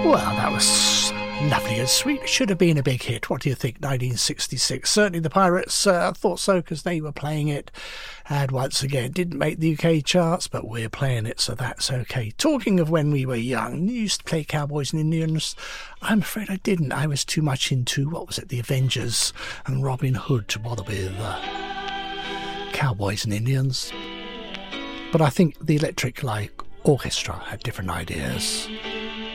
Well, that was lovely and sweet. It should have been a big hit. What do you think? 1966. Certainly the Pirates thought so, because they were playing it. And once again, didn't make the UK charts, but we're playing it, so that's okay. Talking of when we were young, you used to play Cowboys and Indians. I'm afraid I didn't. I was too much into, the Avengers and Robin Hood to bother with Cowboys and Indians. But I think the Electric Light Orchestra had different ideas.